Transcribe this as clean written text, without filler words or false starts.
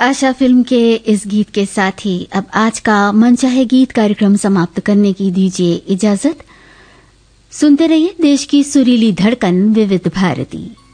आशा film के इस गीत के साथ ही अब आज का मनचाहे गीत कार्यक्रम समाप्त करने की दीजिए इजाजत। सुनते रहिए देश की सुरीली धड़कन विविध भारती।